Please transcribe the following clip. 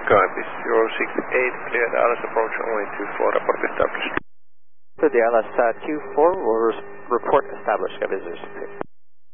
Copy, 068, clear Dallas approach only 24, report established. For the Dallas Q4, we'll report established. Got visitors.